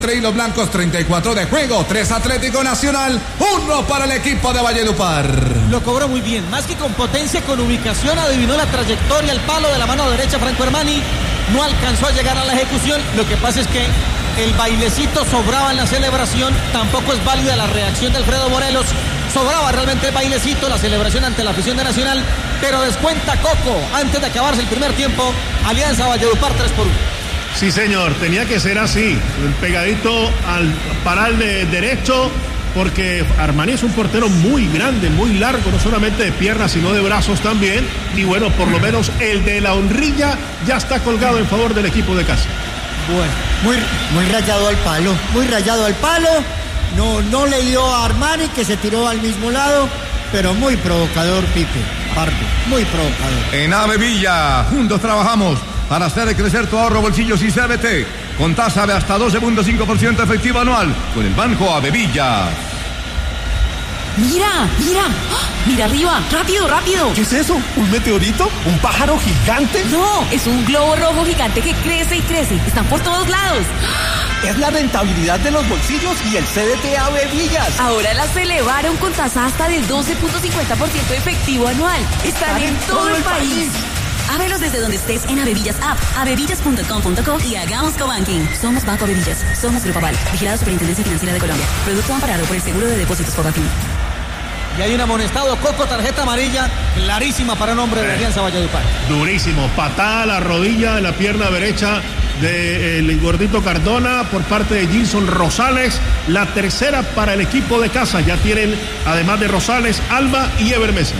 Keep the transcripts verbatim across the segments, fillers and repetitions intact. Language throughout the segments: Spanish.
Y los blancos, treinta y cuatro de juego, tres Atlético Nacional, uno para el equipo de Valledupar. Lo cobró muy bien, más que con potencia, con ubicación, adivinó la trayectoria, el palo de la mano derecha Franco Armani, no alcanzó a llegar a la ejecución. Lo que pasa es que el bailecito sobraba en la celebración, tampoco es válida la reacción de Alfredo Morelos, sobraba realmente el bailecito, la celebración ante la afición de Nacional, pero descuenta Coco, antes de acabarse el primer tiempo, Alianza Valledupar tres por uno. Sí, señor, tenía que ser así, pegadito al paral de derecho, porque Armani es un portero muy grande, muy largo, no solamente de piernas, sino de brazos también, y bueno, por lo menos el de la honrilla ya está colgado en favor del equipo de casa. Bueno, muy, muy rayado al palo, muy rayado al palo, no, no le dio a Armani, que se tiró al mismo lado, pero muy provocador, Pipe, Pardo, muy provocador. En Avevilla, juntos trabajamos para hacer crecer tu ahorro, bolsillos y C B T con tasa de hasta doce punto cinco por ciento efectivo anual con el Banco Avevilla. Mira, mira, mira arriba, rápido, rápido. ¿Qué es eso? ¿Un meteorito? ¿Un pájaro gigante? No, es un globo rojo gigante que crece y crece. Están por todos lados. Es la rentabilidad de los bolsillos y el C D T Avevillas. Ahora las elevaron con tasa hasta del doce punto cincuenta por ciento efectivo anual. Están, Están en, en todo, todo el país. país. Ábrelos desde donde estés en Avevillas App, avevillas punto com punto co y hagamos cobanking. Somos Banco Avevillas, somos Grupo Aval, vigilado Superintendencia Financiera de Colombia. Producto amparado por el Seguro de Depósitos Fogafín. Y hay un amonestado, Coco, tarjeta amarilla, clarísima para un hombre de Alianza Valledupar. Durísimo, patada a la rodilla de la pierna derecha del gordito Cardona por parte de Gilson Rosales. La tercera para el equipo de casa. Ya tienen, además de Rosales, Alba y Ever Mesa.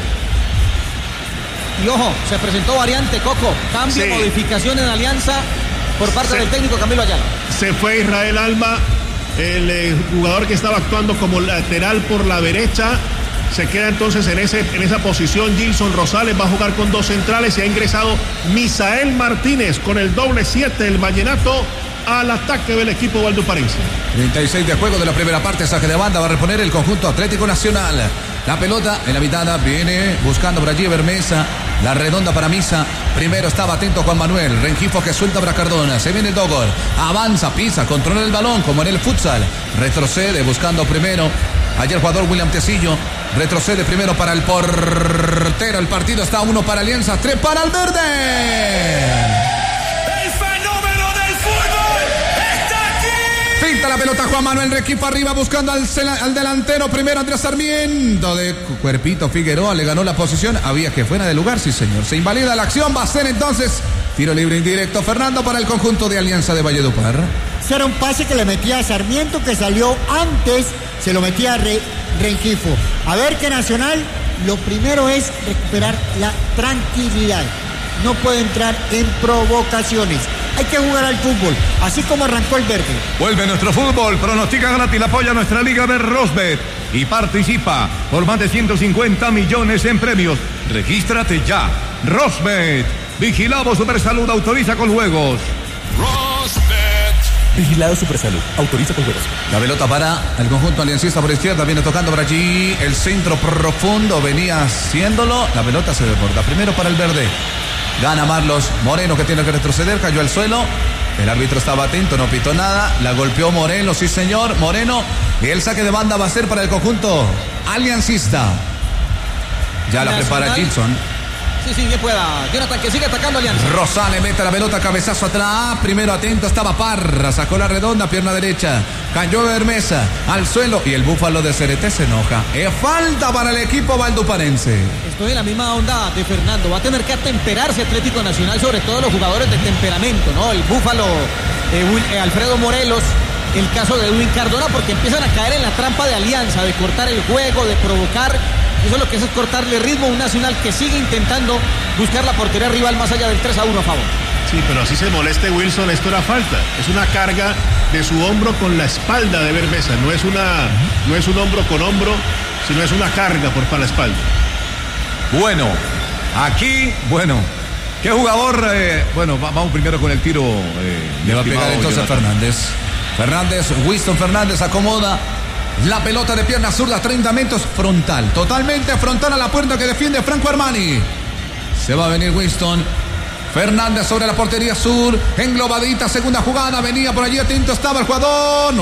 Y ojo, se presentó variante, Coco, cambio, sí. Modificación en Alianza por parte se, del técnico Camilo Ayala. Se fue Israel Alba, el eh, jugador que estaba actuando como lateral por la derecha. Se queda entonces en, ese, en esa posición Gilson Rosales, va a jugar con dos centrales y ha ingresado Misael Martínez con el doble siete, el vallenato, al ataque del equipo valduparense. treinta y seis de juego de la primera parte, saque de banda, va a reponer el conjunto Atlético Nacional. La pelota en la mitad viene buscando por allí Bermesa, la redonda para Misa. Primero estaba atento Juan Manuel, Rengifo que suelta para Cardona, se viene Dogor, avanza, pisa, controla el balón como en el futsal, retrocede buscando primero. Ayer el jugador William Tecillo retrocede primero para el portero. El partido está uno para Alianza, tres para el verde. Pinta la pelota Juan Manuel, Requipo arriba buscando al, al delantero. Primero Andrés Sarmiento de cuerpito Figueroa le ganó la posición. Había que fuera de lugar, sí señor. Se invalida la acción, va a ser entonces tiro libre indirecto, Fernando, para el conjunto de Alianza de Valledupar. Era un pase que le metía a Sarmiento, que salió antes, se lo metía a Re, Rengifo. A ver que Nacional, lo primero es recuperar la tranquilidad. No puede entrar en provocaciones. Hay que jugar al fútbol, así como arrancó el verde. Vuelve nuestro fútbol, pronostica gratis, apoya nuestra liga de Rosbet y participa por más de ciento cincuenta millones en premios. Regístrate ya. Rosbet, vigilado Supersalud, autoriza con juegos. Rosbet. Vigilado Supersalud, autoriza con juegos. La pelota para el conjunto aliancista por izquierda, viene tocando por allí el centro profundo, venía haciéndolo, la pelota se desborda. Primero para el verde. Gana Marlos Moreno, que tiene que retroceder, cayó al suelo. El árbitro estaba atento, no pitó nada. La golpeó Moreno, sí señor, Moreno. Y el saque de banda va a ser para el conjunto aliancista. Ya la Nacional. Prepara Gilson. Sí, sí, bien pueda. Jonathan, que sigue atacando Alianza. Rosales mete la pelota, cabezazo atrás. Primero atento estaba Parra, sacó la redonda, pierna derecha. Cayó Bermesa al suelo y el búfalo de Cereté se enoja. Es falta para el equipo valduparense. Estoy en la misma onda de Fernando. Va a tener que atemperarse Atlético Nacional, sobre todo los jugadores de temperamento, ¿no? El búfalo eh, Will, eh, Alfredo Morelos, el caso de Edwin Cardona, porque empiezan a caer en la trampa de Alianza, de cortar el juego, de provocar. Eso es lo que es, es cortarle ritmo a un Nacional que sigue intentando buscar la portería rival más allá del tres a uno a favor. Sí, pero así se moleste Wilson, esto era falta. Es una carga de su hombro con la espalda de Bermesa. No es una, no es un hombro con hombro, sino es una carga por para la espalda. Bueno, aquí, bueno, ¿qué jugador? Eh, bueno, vamos primero con el tiro. Eh, Le va a pegar entonces Jonathan. Fernández. Fernández, Winston Fernández acomoda la pelota de pierna zurda, treinta metros, frontal, totalmente frontal a la puerta que defiende Franco Armani. Se va a venir Winston Fernández sobre la portería sur. Englobadita, segunda jugada. Venía por allí, atento estaba el jugador.